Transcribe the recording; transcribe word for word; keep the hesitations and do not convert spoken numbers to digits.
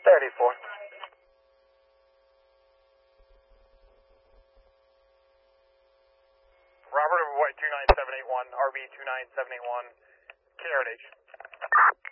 thirty-four. Robert over White two nine seven eight one, R B two nine seven eight one, K R H.